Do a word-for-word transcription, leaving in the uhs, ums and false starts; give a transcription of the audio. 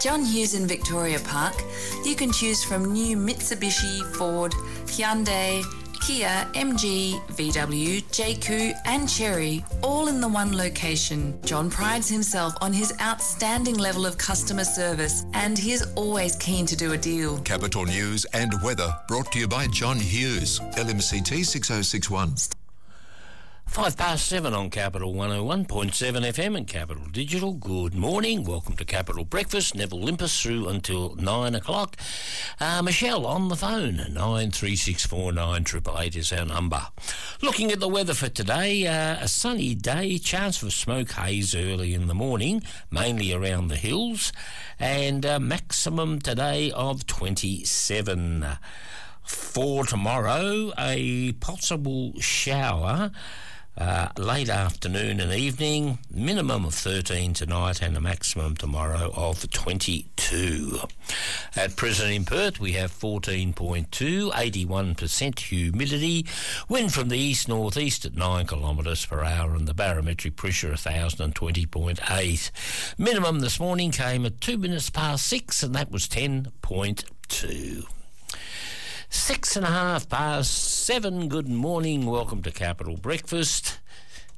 John Hughes in Victoria Park, you can choose from new Mitsubishi, Ford, Hyundai, Kia, M G, V W, J Q and Chery, all in the one location. John prides himself on his outstanding level of customer service and he is always keen to do a deal. Capital News and weather brought to you by John Hughes, L M C T six oh six one. Five past seven on Capital one oh one point seven F M and Capital Digital. Good morning. Welcome to Capital Breakfast. Neville Limpus through until nine o'clock. Uh, Michelle on the phone. nine three six four nine eight eight eight is our number. Looking at the weather for today, uh, a sunny day, chance for smoke haze early in the morning, mainly around the hills, and a maximum today of twenty-seven. For tomorrow, a possible shower Uh, late afternoon and evening, minimum of thirteen tonight and a maximum tomorrow of twenty-two. At present in Perth, we have fourteen point two, eighty-one percent humidity, wind from the east-northeast at nine kilometres per hour and the barometric pressure one thousand twenty point eight. Minimum this morning came at two minutes past six and that was ten point two. Six and a half past seven. Good morning. Welcome to Capital Breakfast.